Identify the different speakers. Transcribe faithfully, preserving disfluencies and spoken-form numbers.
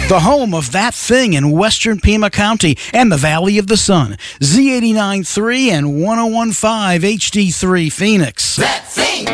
Speaker 1: The home of That Thing in western Pima County and the Valley of the Sun. Z eighty-nine point three and one oh one point five H D three Phoenix.
Speaker 2: That Thing!